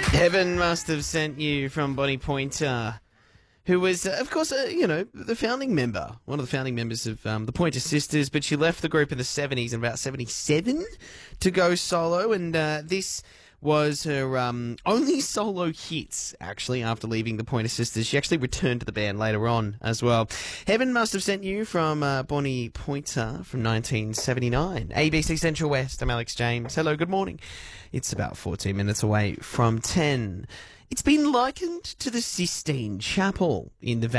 Heaven must have sent you from Bonnie Pointer, who was, of course, the founding member, one of the founding members of the Pointer Sisters, but she left the group in the 70s and about 77 to go solo, and this was her only solo hits, actually, after leaving the Pointer Sisters. She actually returned to the band later on as well. Heaven Must Have Sent You from Bonnie Pointer from 1979. ABC Central West, I'm Alex James. Hello, good morning. It's about 14 minutes away from 10. It's been likened to the Sistine Chapel in the